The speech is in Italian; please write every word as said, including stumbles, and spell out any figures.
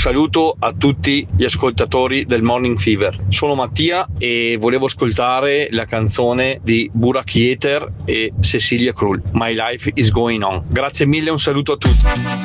saluto a tutti gli ascoltatori del Morning Fever. Sono Mattia e volevo ascoltare la canzone di Burak Yeter e Cecilia Krull, My Life is Going On. Grazie mille, un saluto a tutti.